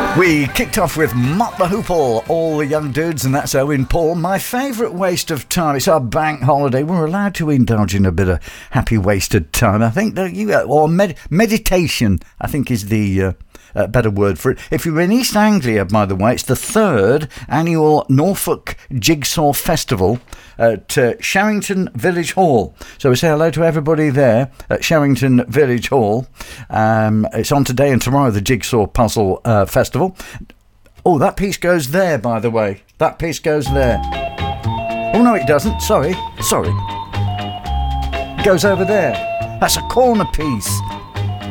We kicked off with Mott the Hoople, All the Young Dudes, and that's Owen Paul. My favourite waste of time. It's our bank holiday. We're allowed to indulge in a bit of happy wasted time. I think that meditation, I think, is the better word for it. If you're in East Anglia, by the way, it's the 3rd annual Norfolk Jigsaw Festival at Sherrington Village Hall. So we say hello to everybody there at Sherrington Village Hall. It's on today and tomorrow, the Jigsaw Puzzle Festival. Oh, that piece goes there, by the way. That piece goes there. Oh, no, it doesn't. Sorry. It goes over there. That's a corner piece.